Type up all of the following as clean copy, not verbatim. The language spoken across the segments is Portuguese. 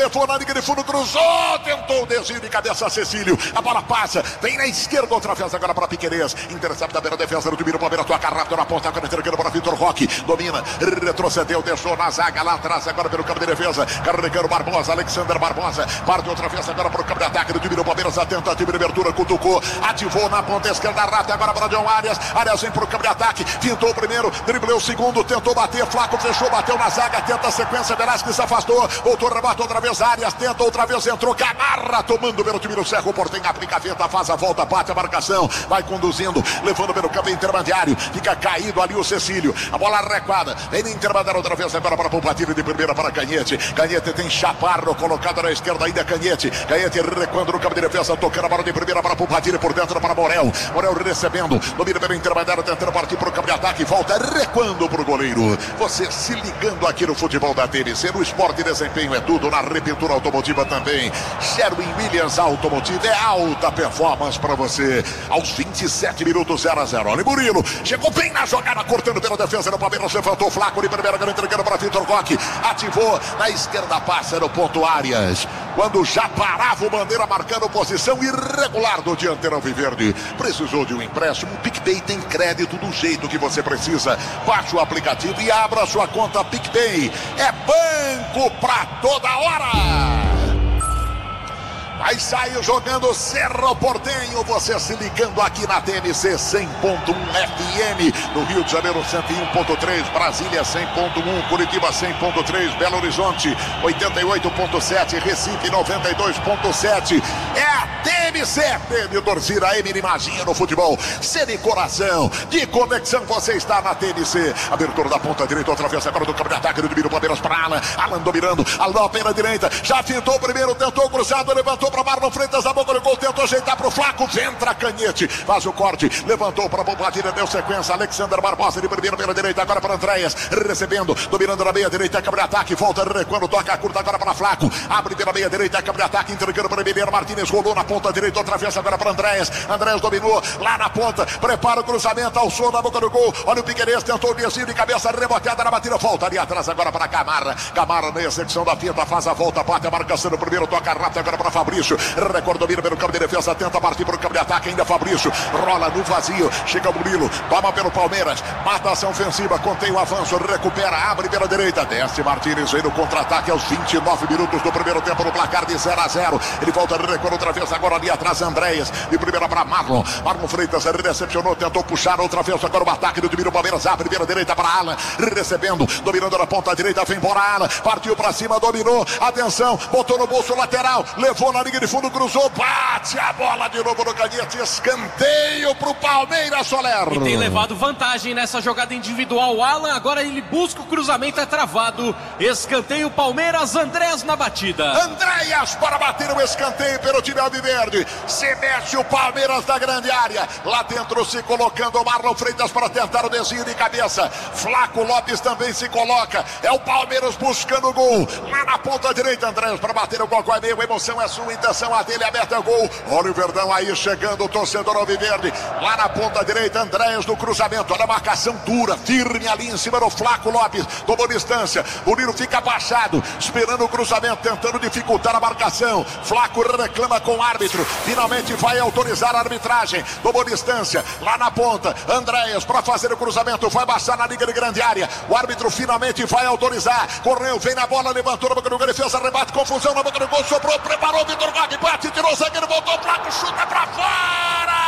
Levou na linha de fundo, cruzou, tentou o desvio de cabeça Cecílio. A bola passa, vem na esquerda, outra vez agora para Piquerez. Intercepta da beira defesa do time do Palmeiras. Toca rápido na ponta, agora entregando para Vitor Roque. Domina, retrocedeu, deixou na zaga lá atrás, agora pelo campo de defesa. Carregando Barbosa, Alexander Barbosa. Parte outra vez agora para o campo de ataque do time do Palmeiras. A tentativa de abertura, cutucou, ativou na ponta esquerda, rápido agora para John Arias. Arias vem para o campo de ataque, fintou o primeiro, driblou o segundo, tentou bater, Flaco fechou, bateu na zaga, tenta a sequência, Velasquez se afastou, voltou, rebate outra vez. Arias tenta outra vez, entrou, Gamarra tomando pelo time do Cerro Porteño, aplica a venta, faz a volta, bate a marcação, vai conduzindo, levando pelo campo intermediário, fica caído ali o Cecílio, a bola recuada, vem no intermediário outra vez agora para Pompatilho, de primeira para Canhete. Canhete tem Chaparro colocado na esquerda ainda, Canhete recuando no campo de defesa, tocando a bola de primeira para Pompatilho, por dentro para Morel recebendo, domina pelo intermediário, tentando partir para o campo de ataque, volta recuando para o goleiro. Você se ligando aqui no futebol da TNC, no esporte e desempenho é tudo, na repintura automotiva também. Sherwin-Williams Automotiva é alta performance para você. Aos 27 minutos, 0-0. Olha o Murilo, chegou bem na jogada, cortando pela defesa do Palmeiras, levantou o Flaco de primeira, entregando para Vitor Roque, ativou na esquerda, passa no ponto Arias. Quando já parava o Bandeira, marcando posição irregular do dianteiro alviverde. Precisou de um empréstimo? O PicPay tem crédito do jeito que você precisa. Baixe o aplicativo e abra sua conta PicPay. É banco pra toda hora. Vai sair jogando Cerro Porteño, você se ligando aqui na TNC 100.1 FM, no Rio de Janeiro 101.3, Brasília 100.1, Curitiba 100.3, Belo Horizonte 88.7, Recife 92.7. É a TNC, de torcida Emily Magia no futebol, de coração, de conexão, você está na TNC. Abertura da ponta direita, outra vez agora do campo de ataque do time do Palmeiras para Alan dominando, Alan pela direita, já fintou o primeiro, tentou cruzado, levantou para Marlon Freitas, a boca do gol, tentou ajeitar para o Flaco, entra Canhete, faz o corte, levantou para a Pompatilha, deu sequência, Alexander Barbosa de primeiro pela direita, agora para Andréas, recebendo, dominando na meia direita, câmara de ataque, volta recuando, toca curta agora para Flaco, abre pela meia direita, câmara de ataque, entregando para Emiliano Martínez, rolou na ponta direita, outra vez agora para Andréas dominou, lá na ponta, prepara o cruzamento, ao som na boca do gol, olha o Piquerez, tentou o desvio de cabeça, reboteada na batida, volta ali atrás agora para Gamarra na execução da finta, faz a volta, bate a marcação no primeiro, toca rápido agora para Fabrício, recordou pelo campo de defesa, tenta partir para o campo de ataque, ainda Fabrício, rola no vazio, chega o Murilo, toma pelo Palmeiras, mata a ação ofensiva, contém o avanço, recupera, abre pela direita, desce Martínez, vem no contra-ataque aos 29 minutos do primeiro tempo, no placar de 0-0, ele volta, recuando outra vez, agora ali atrás, Andréas, de primeira para Marlon Freitas, recepcionou, tentou puxar outra vez, agora o ataque do time do Palmeiras, abre pela direita para Alan, recebendo, dominando na ponta direita, vem embora Alan, partiu para cima, dominou, atenção, botou no bolso lateral, levou na linha de fundo, cruzou, bate a bola de novo no Canhete, escanteio pro Palmeiras, Soler. E tem levado vantagem nessa jogada individual, o Alan, agora ele busca o cruzamento, é travado, escanteio Palmeiras, Andréas na batida. Andréas para bater o escanteio pelo time alviverde, se mexe o Palmeiras da grande área, lá dentro se colocando o Marlon Freitas para tentar o desvio de cabeça, Flaco Lopes também se coloca, é o Palmeiras buscando o gol, lá na ponta direita, Andréas para bater o gol, é meio, emoção é sua, intenção a dele, aberta o gol, olha o Verdão aí chegando, o torcedor alviverde, lá na ponta direita, Andréas no cruzamento, olha a marcação dura, firme ali em cima do Flaco Lopes, tomou distância, o Nilo fica abaixado, esperando o cruzamento, tentando dificultar a marcação, Flaco reclama com o árbitro, finalmente vai autorizar a arbitragem, tomou distância, lá na ponta, Andréas para fazer o cruzamento, vai baixar na liga de grande área, o árbitro finalmente vai autorizar, correu, vem na bola, levantou na boca do gol, defesa, rebate, confusão na boca do gol, sobrou, preparou, Vitor Roque, bate, tirou o zagueiro, voltou, Flaco, chuta pra fora!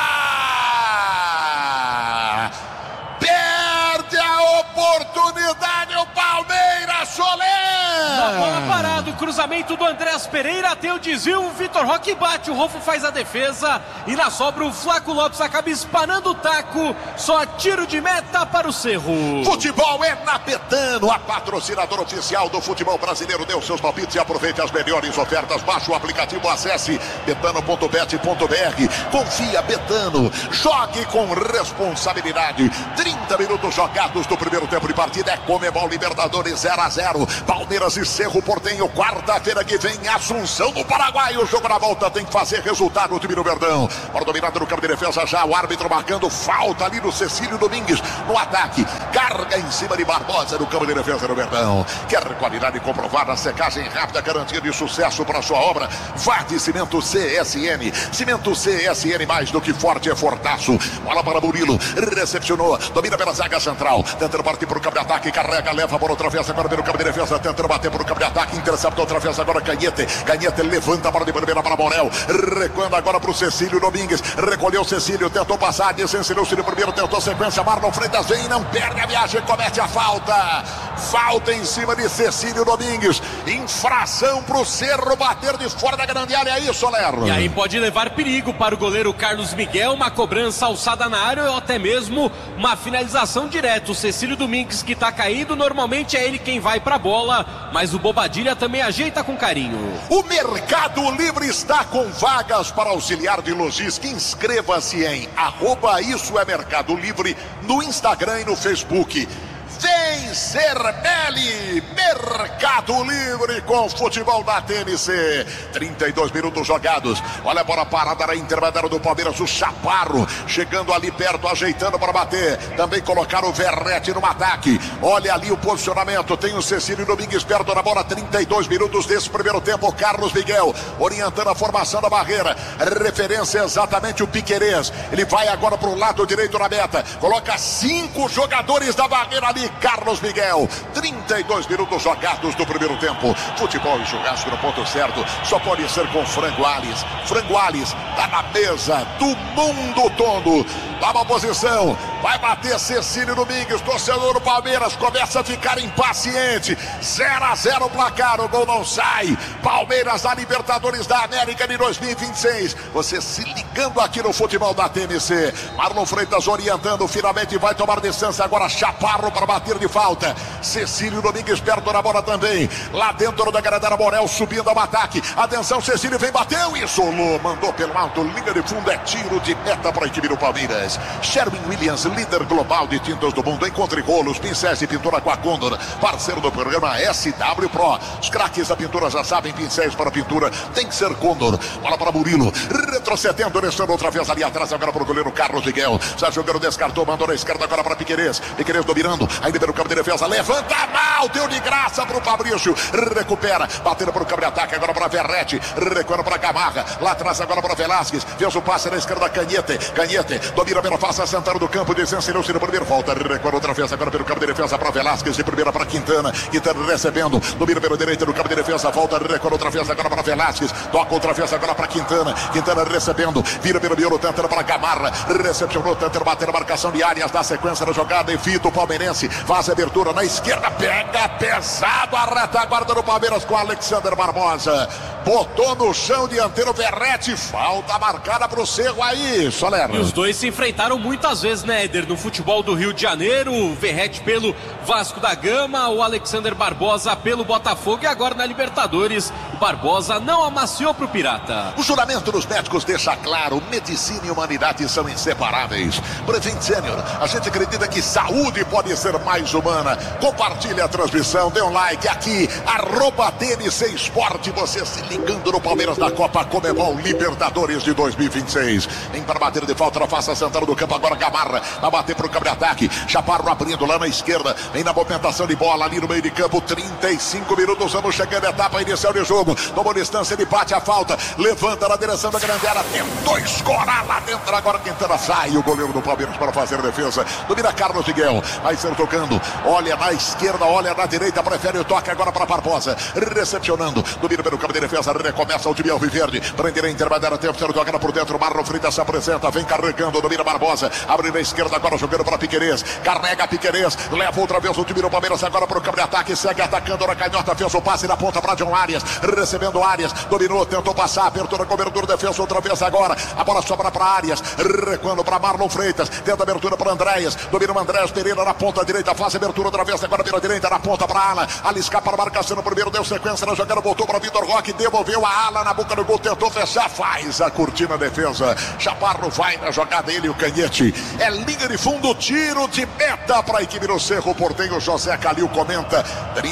Perde a oportunidade o Palmeiras, Soler! Na bola parada, o cruzamento do Andréas Pereira, tem o desvio, o Vitor Roque bate, o Rolfo faz a defesa e na sobra o Flaco Lopes acaba espanando o taco, só tiro de meta para o Cerro. Futebol é na Betano, a patrocinadora oficial do futebol brasileiro. Dê os seus palpites e aproveite as melhores ofertas. Baixe o aplicativo, acesse betano.bet.br. Confia, Betano, jogue com responsabilidade. 30 minutos jogados do primeiro tempo de partida, é Conmebol Libertadores 0-0, Palmeiras e Cerro Porteño, quarta-feira que vem, Assunção do Paraguai. O jogo na volta tem que fazer resultado o time do Verdão. Bola dominada no campo de defesa já, o árbitro marcando falta ali no Cecílio Domingues no ataque. Carga em cima de Barbosa no campo de defesa do Verdão. Quer qualidade comprovada, secagem rápida, garantia de sucesso para sua obra? Vá de Cimento CSN. Cimento CSN, mais do que forte, é fortaço. Bola para Murilo, recepcionou, domina pela zaga central, tentando partir para o campo de ataque, carrega, leva para outra vez, agora pelo campo de defesa, tentando bater para o campo de ataque, intercepta outra vez, agora Canhete levanta a bola de primeira para Morel, recuando agora para o Cecílio Domingues, recolheu o Cecílio, tentou passar, desensinou-se no primeiro, tentou sequência, Marlon Freitas vem, não perde a viagem, comete a falta em cima de Cecílio Domingues, infração para o Cerro bater de fora da grande área, é isso, Lerro. E aí pode levar perigo para o goleiro Carlos Miguel, uma cobrança alçada na área ou até mesmo uma finalização direta. O Cecílio Domingues que tá caído, normalmente é ele quem vai pra bola, mas o Bobadilha também ajeita com carinho. O Mercado Livre está com vagas para auxiliar de logística. Inscreva-se em @IsoEMercado Livre no Instagram e no Facebook. Vem ser Belli, Mercado Livre com futebol da TNC. 32 minutos jogados. Olha a bola parada na intermediária do Palmeiras. O Chaparro chegando ali perto, ajeitando para bater. Também colocaram o Verrete no ataque. Olha ali o posicionamento. Tem o Cecílio Domingues perto da bola. 32 minutos desse primeiro tempo. Carlos Miguel orientando a formação da barreira. Referência exatamente o Piquerez. Ele vai agora para o lado direito na meta. Coloca 5 jogadores da barreira ali. Carlos Miguel, 32 minutos jogados do primeiro tempo. Futebol e churrasco no ponto certo. Só pode ser com Frango Alves. Frango Alves tá na mesa do mundo todo. Toma posição. Vai bater Cecílio Domingues, torcedor do Palmeiras. Começa a ficar impaciente. 0-0 o placar. O gol não sai. Palmeiras da Libertadores da América de 2026. Você se ligando aqui no futebol da TNC. Marlon Freitas orientando. Finalmente vai tomar distância agora. Chaparro para bater de falta. Cecílio Domingues perto da bola também. Lá dentro da Granada, Morel subindo ao ataque. Atenção, Cecílio vem, bateu, isolou, mandou pelo alto, linha de fundo, é tiro de meta para a equipe do Palmeiras. Sherwin Williams, líder global de tintas do mundo. Encontre rolos, pincéis e pintura com a Condor, parceiro do programa SW Pro. Os craques da pintura já sabem, pincéis para pintura tem que ser Condor. Bola para Murilo, retrocedendo, deixando outra vez ali atrás, agora para o goleiro Carlos Miguel. Já jogando, descartou, mandou na esquerda agora para Piquerez. Piquerez dominando, ainda pelo campo de defesa, levanta mal, deu de graça para o Fabrício, recupera, batendo para o campo de ataque, agora para Verrete, recuando para Gamarra, lá atrás agora para Velasquez, fez o passe na esquerda, Canhete, domina pela face central do campo, desensinou-se no primeiro, volta, recuando outra vez agora pelo campo de defesa para Velasquez, de primeira para Quintana recebendo, domina pelo direito do campo de defesa, volta, recuando outra vez agora para Velasquez, toca outra vez agora para Quintana recebendo, vira pelo miolo, tentando para Gamarra, recepcionou, tentando bater a marcação de Arias, dá sequência na jogada, evita o palmeirense, faz a abertura na esquerda, pega pesado a retaguarda do Palmeiras com Alexander Barbosa, botou no chão dianteiro Verrete, falta marcada pro Cerro aí, Soler. E os dois se enfrentaram muitas vezes, né, Éder, no futebol do Rio de Janeiro, o Verrete pelo Vasco da Gama, o Alexander Barbosa pelo Botafogo e agora na Libertadores, o Barbosa não amaciou pro Pirata. O juramento dos médicos deixa claro, medicina e humanidade são inseparáveis. Prevent Senior, a gente acredita que saúde pode ser mais humana. Compartilhe a transmissão, dê um like aqui, @TNC Esporte, você se ligando no Palmeiras da Copa Conmebol Libertadores de 2026. Vem para bater de falta na face central do campo, agora Gamarra, vai bater para o campo de ataque, Chaparro abrindo lá na esquerda, vem na movimentação de bola ali no meio de campo, 35 minutos, vamos chegando à etapa inicial de jogo, tomou distância, ele bate a falta, levanta na direção da grande área, tentou escorar lá dentro, agora Quintana sai, o goleiro do Palmeiras para fazer a defesa, domina Carlos Miguel, vai ser tocando, olha na esquerda, olha na direita, prefere o toque agora para Barbosa, recepcionando, domina pelo campo de defesa, recomeça o time alviverde, prende a intermediária, tempo, ser jogada por dentro, Marlon Freitas se apresenta, vem carregando, domina Barbosa, abre na esquerda, agora jogando para Piquerez, carrega Piquerez, leva outra vez o time do Palmeiras, agora para o campo de ataque, segue atacando na canhota, fez o passe na ponta para John Arias, recebendo Arias, dominou, tentou passar, abertura, cobertura, defesa, outra vez agora, a bola sobra para Arias, recuando para Marlon Freitas, tenta abertura para Andréas, domina o Andréas Pereira na ponta direita, faz abertura outra vez, agora pela direita, na ponta para Ala, ali escapa para a marcação no primeiro, deu sequência na jogada, voltou para Vitor Roque, devolveu a Ala na boca do gol, tentou fechar, faz a cortina defesa, Chaparro vai na jogada, ele e o Canhete, é linha de fundo, tiro de meta para a equipe do Cerro, por Porteño. José Calil comenta: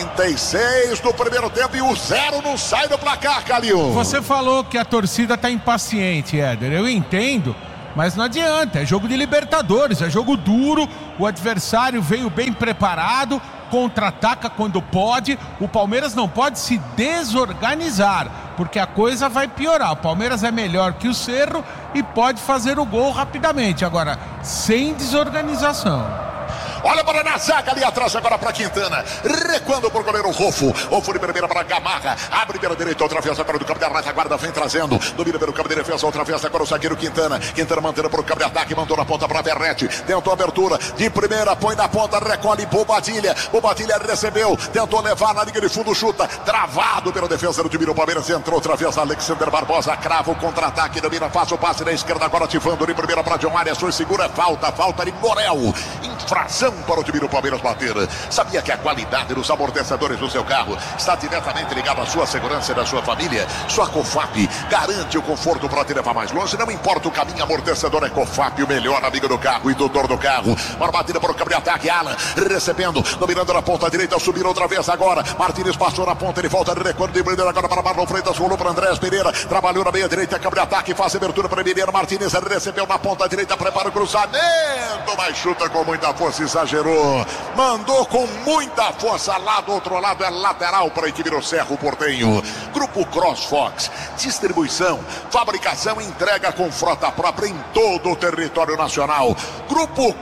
36 do primeiro tempo e o 0 não sai do placar, Calil. Você falou que a torcida tá impaciente, Éder. Eu entendo, mas não adianta. É jogo de Libertadores, é jogo duro. O adversário veio bem preparado, contra-ataca quando pode. O Palmeiras não pode se desorganizar, porque a coisa vai piorar. O Palmeiras é melhor que o Cerro e pode fazer o gol rapidamente. Agora, sem desorganização. Olha para na zaga ali atrás agora para Quintana. Recuando por goleiro Rofo. Rofo de primeira para Gamarra. Abre pela direita, outra vez agora do campo de retaguarda. Vem trazendo. Domina pelo campo de defesa, outra vez agora o zagueiro Quintana. Quintana mantendo para o campo de ataque. Mandou na ponta para Verrete. Tentou abertura de primeira. Põe na ponta, recolhe Bobadilha. Bobadilha recebeu. Tentou levar na linha de fundo, chuta. Travado pela defesa do time do Palmeiras. Entrou outra vez Alexander Barbosa. Crava o contra-ataque. Domina, faz o passe na esquerda. Agora ativando de primeira para John Arias. Foi segura. Falta de Morel. Infração para o time do Palmeiras bater. Sabia que a qualidade dos amortecedores do seu carro está diretamente ligada à sua segurança e da sua família? Sua Cofap garante o conforto para te levar mais longe. Não importa o caminho, amortecedor é Cofap, o melhor amigo do carro e tutor do carro. Uma batida para o campo de ataque. Alan recebendo, dominando na ponta direita, subindo outra vez agora. Martínez passou na ponta, ele volta de recuo de Brenner agora para Marlon Freitas, rolou para Andrés Pereira, trabalhou na meia direita, campo de ataque, faz abertura para Emiliano Martínez, recebeu na ponta direita, prepara o cruzamento, mas chuta com muita força, exagerou. Mandou com muita força lá do outro lado, é lateral para a equipe do Cerro Porteño. Grupo CrossFox, distribuição, fabricação e entrega com frota própria em todo o território nacional. Grupo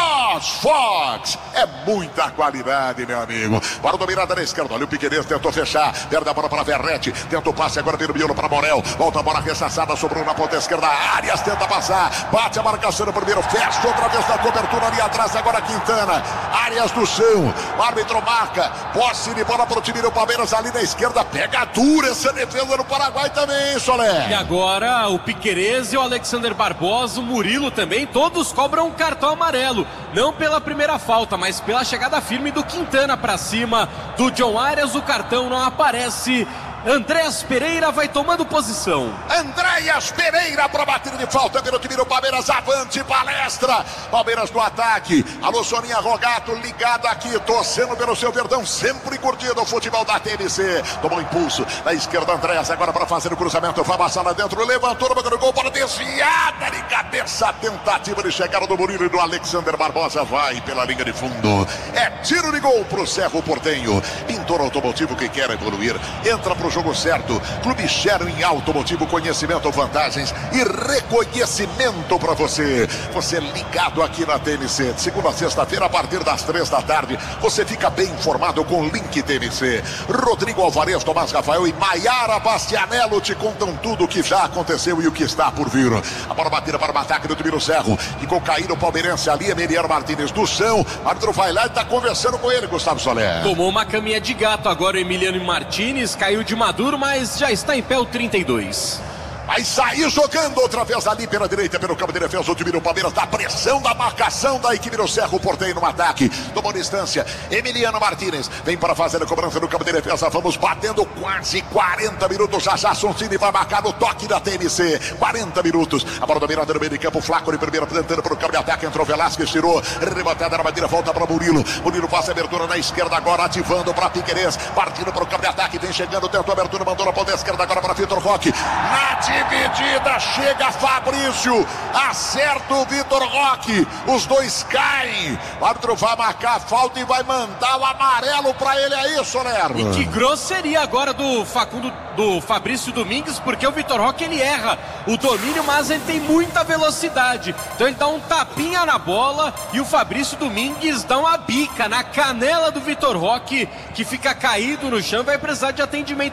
CrossFox, é muita qualidade, meu amigo. Para dominada na esquerda, olha o Piquerez, tentou fechar, perde a bola para Verrete, tenta o passe agora pelo miolo para Morel, volta a bola ressaçada, sobrou na ponta esquerda, Arias tenta passar, bate a marcação no primeiro, fecha outra vez na cobertura ali atrás, agora Quintana. Arias do chão, o árbitro marca, posse de bola para o time do Palmeiras ali na esquerda, pega dura essa defesa no Paraguai também, Solé. E agora o Piquerez e o Alexander Barbosa, o Murilo também, todos cobram um cartão amarelo, não pela primeira falta, mas pela chegada firme do Quintana para cima do John Arias. O cartão não aparece. Andréas Pereira vai tomando posição. Andréas Pereira para bater de falta pelo time do Palmeiras. Avante, palestra. Palmeiras no ataque. Alô, Soninha Rogato, ligada aqui, torcendo pelo seu Verdão, sempre curtindo o futebol da TMC. Tomou impulso na esquerda, Andréas agora para fazer o cruzamento. Vai passar lá dentro, levantou no banco do gol, para desviada de cabeça. Tentativa de chegada do Murilo e do Alexander Barbosa. Vai pela linha de fundo. É tiro de gol pro Cerro Porteño. Pintor automotivo que quer evoluir. Entra pro jogo certo. Clube Sherwin Automotivo, conhecimento, vantagens e reconhecimento para você. Você ligado aqui na TMC, de segunda a sexta-feira, a partir das 3 da tarde, você fica bem informado com o Link TMC. Rodrigo Alvarez, Tomás Rafael e Maiara Bastianello te contam tudo o que já aconteceu e o que está por vir. A bola batida para o ataque do time do Cerro. Ficou caído o palmeirense ali, Emiliano Martínez do chão. O árbitro vai lá e está conversando com ele, Gustavo Soler. Tomou uma caminha de gato agora o Emiliano Martínez, caiu de maduro, mas já está em pé o 32. Vai sair jogando outra vez ali pela direita, pelo campo de defesa, o time do Palmeiras, da pressão da marcação da equipe do Cerro Porteño no ataque. Tomou distância, Emiliano Martínez vem para fazer a cobrança no campo de defesa. Vamos batendo quase 40 minutos. Já Soncini vai marcar no toque da TMC. 40 minutos. A bola dominada no meio de campo. Flaco de primeira, tentando para o campo de ataque. Entrou Velasquez, tirou. Rematada na bandeira, volta para Murilo. Murilo faz a abertura na esquerda agora, ativando para Piquerez. Partindo para o campo de ataque. Vem chegando, tentou a abertura, mandou na ponta esquerda agora para Vitor Roque. Na dividida, chega Fabrício, acerta o Vitor Roque, os dois caem, o árbitro vai marcar a falta e vai mandar o amarelo pra ele aí, Soler. E que grosseria agora do Fabrício Domingues, porque o Vitor Roque ele erra o domínio, mas ele tem muita velocidade, então ele dá um tapinha na bola e o Fabrício Domingues dá uma bica na canela do Vitor Roque, que fica caído no chão, vai precisar de atendimento